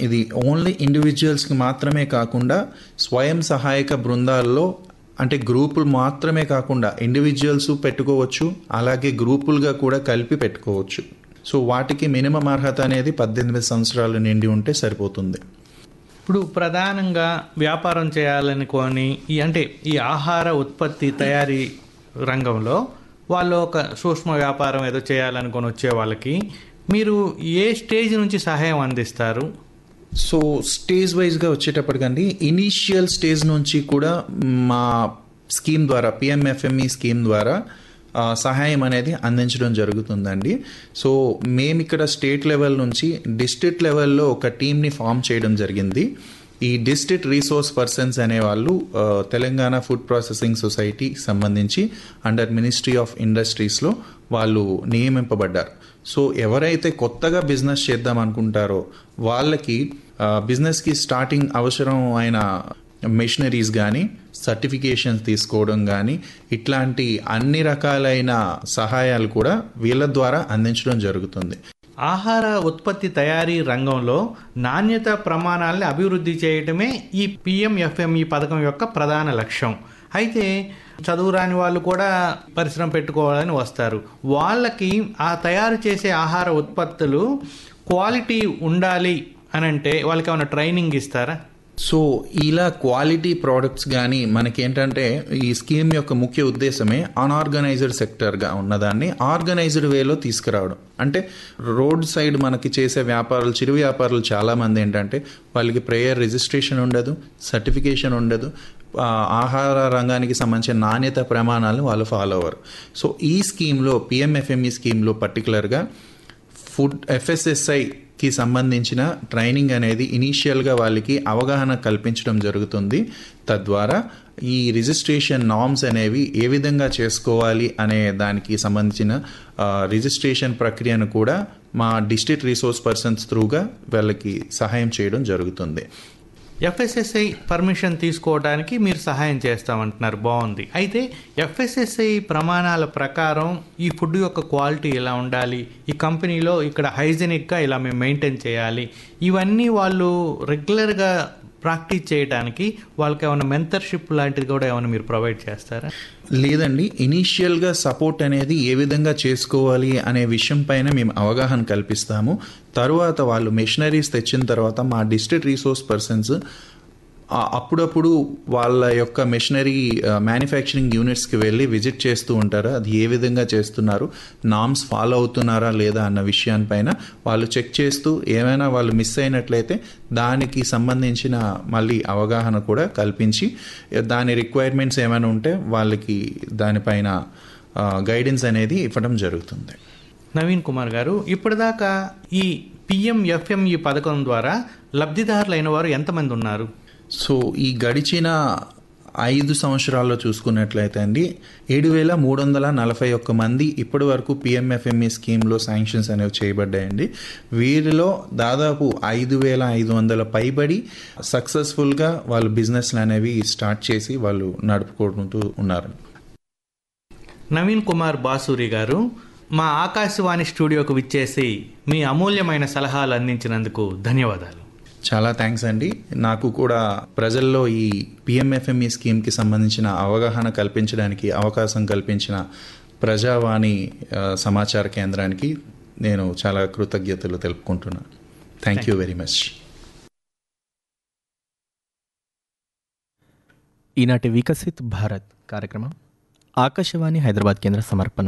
ఇది ఓన్లీ ఇండివిజువల్స్కి మాత్రమే కాకుండా స్వయం సహాయక బృందాల్లో అంటే గ్రూపులు మాత్రమే కాకుండా ఇండివిజువల్స్ పెట్టుకోవచ్చు, అలాగే గ్రూపులుగా కూడా కలిపి పెట్టుకోవచ్చు. సో వాటికి మినిమం అర్హత అనేది 18 సంవత్సరాలు నిండి ఉంటే సరిపోతుంది. ఇప్పుడు ప్రధానంగా వ్యాపారం చేయాలనుకొని ఈ ఆహార ఉత్పత్తి తయారీ రంగంలో వాళ్ళు ఒక సూక్ష్మ వ్యాపారం ఏదో చేయాలనుకొని వచ్చే వాళ్ళకి మీరు ఏ స్టేజ్ నుంచి సహాయం అందిస్తారు? సో స్టేజ్ వైజ్గా వచ్చేటప్పటికండి ఇనీషియల్ స్టేజ్ నుంచి కూడా మా స్కీమ్ ద్వారా పిఎంఎఫ్ఎంఈ స్కీమ్ ద్వారా సహాయం అనేది అందించడం జరుగుతుందండి. సో మేము ఇక్కడ స్టేట్ లెవెల్ నుంచి డిస్ట్రిక్ట్ లెవెల్లో ఒక టీమ్ని ఫామ్ చేయడం జరిగింది. ఈ డిస్ట్రిక్ట్ రీసోర్స్ పర్సన్స్ అనేవాళ్ళు తెలంగాణ ఫుడ్ ప్రాసెసింగ్ సొసైటీ సంబంధించి అండర్ మినిస్ట్రీ ఆఫ్ ఇండస్ట్రీస్లో వాళ్ళు నియమింపబడ్డారు. సో ఎవరైతే కొత్తగా బిజినెస్ చేద్దాం అనుకుంటారో వాళ్ళకి బిజినెస్కి స్టార్టింగ్ అవసరం అయిన మెషినరీస్ కానీ సర్టిఫికేషన్స్ తీసుకోవడం కానీ ఇట్లాంటి అన్ని రకాలైన సహాయాలు కూడా వీళ్ళ ద్వారా అందించడం జరుగుతుంది. ఆహార ఉత్పత్తి తయారీ రంగంలో నాణ్యత ప్రమాణాలని అభివృద్ధి చేయడమే ఈ పిఎంఎఫ్ఎంఈ పథకం యొక్క ప్రధాన లక్ష్యం. అయితే చదువు రాని వాళ్ళు కూడా పరిశ్రమ పెట్టుకోవాలని వస్తారు. వాళ్ళకి ఆ తయారు చేసే ఆహార ఉత్పత్తులు క్వాలిటీ ఉండాలి అని అంటే వాళ్ళకి ఏమైనా ట్రైనింగ్ ఇస్తారా? సో ఇలా క్వాలిటీ ప్రోడక్ట్స్ కానీ మనకేంటంటే ఈ స్కీమ్ యొక్క ముఖ్య ఉద్దేశమే అన్ఆర్గనైజ్డ్ సెక్టర్గా ఉన్నదాన్ని ఆర్గనైజ్డ్ వేలో తీసుకురావడం. అంటే రోడ్ సైడ్ మనకి చేసే వ్యాపారులు, చిరు వ్యాపారులు చాలామంది ఏంటంటే వాళ్ళకి ప్రేయర్ రిజిస్ట్రేషన్ ఉండదు, సర్టిఫికేషన్ ఉండదు, ఆహార రంగానికి సంబంధించిన నాణ్యత ప్రమాణాలను వాళ్ళు ఫాలో అవ్వరు. సో ఈ స్కీమ్లో పిఎంఎఫ్ఎంఈ స్కీమ్లో పర్టికులర్గా ఫుడ్ ఎఫ్ఎస్ఎస్ఐకి సంబంధించిన ట్రైనింగ్ అనేది ఇనీషియల్గా వాళ్ళకి అవగాహన కల్పించడం జరుగుతుంది. తద్వారా ఈ రిజిస్ట్రేషన్ నార్మ్స్ అనేవి ఏ విధంగా చేసుకోవాలి అనే దానికి సంబంధించిన రిజిస్ట్రేషన్ ప్రక్రియను కూడా మా డిస్ట్రిక్ట్ రీసోర్స్ పర్సన్స్ త్రూగా వాళ్ళకి సహాయం చేయడం జరుగుతుంది. ఎఫ్ఎస్ఎస్ఐ పర్మిషన్ తీసుకోవడానికి మీరు సహాయం చేస్తామంటున్నారు, బాగుంది. అయితే ఎఫ్ఎస్ఎస్ఐ ప్రమాణాల ప్రకారం ఈ ఫుడ్ యొక్క క్వాలిటీ ఎలా ఉండాలి, ఈ కంపెనీలో ఇక్కడ హైజెనిక్గా ఇలా మేము మెయింటైన్ చేయాలి, ఇవన్నీ వాళ్ళు రెగ్యులర్గా ప్రాక్టీస్ చేయడానికి వాళ్ళకి ఏమైనా మెంటర్షిప్ లాంటిది కూడా ఏమైనా మీరు ప్రొవైడ్ చేస్తారా? లేదండి, ఇనీషియల్గా సపోర్ట్ అనేది ఏ విధంగా చేసుకోవాలి అనే విషయం పైన మేము అవగాహన కల్పిస్తాము. తరువాత వాళ్ళు మెషినరీస్ తెచ్చిన తర్వాత మా డిస్ట్రిక్ట్ రీసోర్స్ పర్సన్స్ అప్పుడప్పుడు వాళ్ళ యొక్క మెషినరీ మ్యానుఫ్యాక్చరింగ్ యూనిట్స్కి వెళ్ళి విజిట్ చేస్తూ ఉంటారు. అది ఏ విధంగా చేస్తున్నారు, నామ్స్ ఫాలో అవుతున్నారా లేదా అన్న విషయాన్పైన వాళ్ళు చెక్ చేస్తూ ఏమైనా వాళ్ళు మిస్ అయినట్లయితే దానికి సంబంధించిన మళ్ళీ అవగాహన కూడా కల్పించి దాని రిక్వైర్మెంట్స్ ఏమైనా ఉంటే వాళ్ళకి దానిపైన గైడెన్స్ అనేది ఇవ్వడం జరుగుతుంది. నవీన్ కుమార్ గారు, ఇప్పటిదాకా ఈ పిఎంఎఫ్ఎంఈ పథకం ద్వారా లబ్ధిదారులైన వారు ఎంతమంది ఉన్నారు? సో ఈ గడిచిన 5 సంవత్సరాల్లో చూసుకున్నట్లయితే అండి 7,341 మంది ఇప్పటి వరకు పిఎంఎఫ్ఎంఈ స్కీమ్లో శాంక్షన్స్ అనేవి చేయబడ్డాయండి. వీరిలో దాదాపు 5,500 పైబడి సక్సెస్ఫుల్గా వాళ్ళు బిజినెస్లు అనేవి స్టార్ట్ చేసి వాళ్ళు నడుపుకుంటూ ఉన్నారు. నవీన్ కుమార్ బాసూరి గారు, మా ఆకాశవాణి స్టూడియోకు విచ్చేసి మీ అమూల్యమైన సలహాలు అందించినందుకు ధన్యవాదాలు. చాలా థ్యాంక్స్ అండి. నాకు కూడా ప్రజల్లో ఈ పిఎంఎఫ్ఎంఈ స్కీమ్కి సంబంధించిన అవగాహన కల్పించడానికి అవకాశం కల్పించిన ప్రజావాణి సమాచార కేంద్రానికి నేను చాలా కృతజ్ఞతలు తెలుపుకుంటున్నాను. Thank you very much. ఈనాటి వికసిత్ భారత్ కార్యక్రమం ఆకాశవాణి హైదరాబాద్ కేంద్ర సమర్పణ.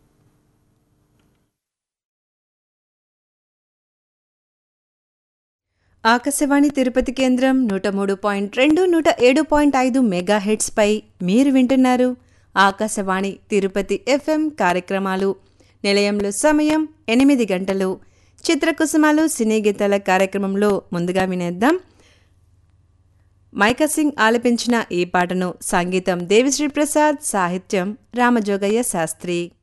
ఆకాశవాణి తిరుపతి కేంద్రం 103.2, 107.5 మెగాహెర్ట్స్ పై మీరు వింటున్నారు ఆకాశవాణి తిరుపతి ఎఫ్ఎం కార్యక్రమాలు. నిలయంలో సమయం 8 గంటలు. చిత్రకుసుమాలు సినీ గీతాల కార్యక్రమంలో ముందుగా వినేద్దాం. మైకా సింగ్ ఆలపించిన ఈ పాటను సంగీతం దేవిశ్రీ ప్రసాద్, సాహిత్యం రామజోగయ్య శాస్త్రి.